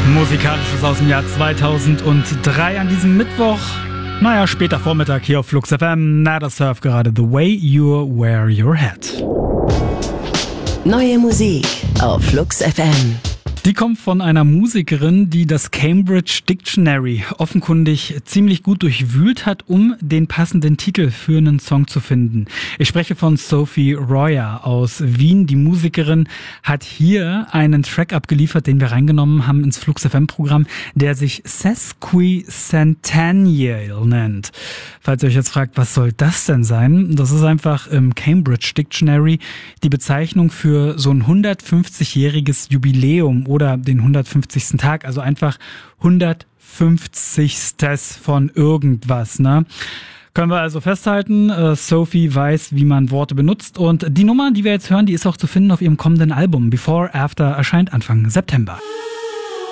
Musikalisches aus dem Jahr 2003 an diesem Mittwoch. Später Vormittag hier auf Flux FM. Das surft gerade The Way You Wear Your Hat. Neue Musik auf Flux FM. Die kommt von einer Musikerin, die das Cambridge Dictionary offenkundig ziemlich gut durchwühlt hat, um den passenden Titel für einen Song zu finden. Ich spreche von Sophie Royer aus Wien. Die Musikerin hat hier einen Track abgeliefert, den wir reingenommen haben ins Flux FM-Programm, der sich Sesquicentennial nennt. Falls ihr euch jetzt fragt, was soll das denn sein? Das ist einfach im Cambridge Dictionary die Bezeichnung für so ein 150-jähriges Jubiläum oder den 150. Tag, also einfach 150. von irgendwas, ne? Können wir also festhalten, Sophie weiß, wie man Worte benutzt, und die Nummer, die wir jetzt hören, die ist auch zu finden auf ihrem kommenden Album. Before After erscheint Anfang September.